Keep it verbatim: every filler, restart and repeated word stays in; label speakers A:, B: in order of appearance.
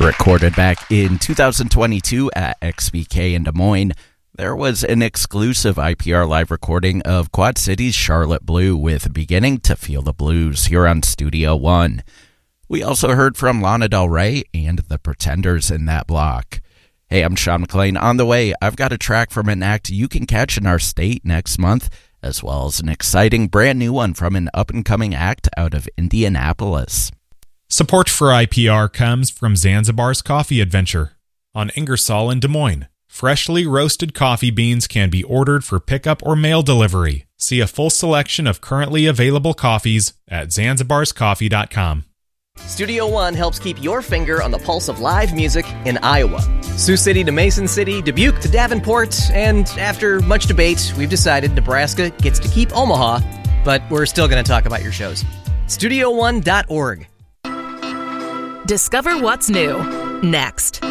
A: Recorded back in two thousand twenty-two at X B K in Des Moines, there was an exclusive I P R live recording of Quad City's Charlotte Blue with Beginning to Feel the Blues here on Studio One. We also heard from Lana Del Rey and The Pretenders in that block. Hey, I'm Sean McLean. On the way, I've got a track from an act you can catch in our state next month, as well as an exciting brand new one from an up-and-coming act out of Indianapolis.
B: Support for I P R comes from Zanzibar's Coffee Adventure on Ingersoll in Des Moines. Freshly roasted coffee beans can be ordered for pickup or mail delivery. See a full selection of currently available coffees at zanzibars coffee dot com.
C: Studio One helps keep your finger on the pulse of live music in Iowa. Sioux City to Mason City, Dubuque to Davenport, and after much debate, we've decided Nebraska gets to keep Omaha, but we're still going to talk about your shows. studio one dot org.
D: Discover what's new next.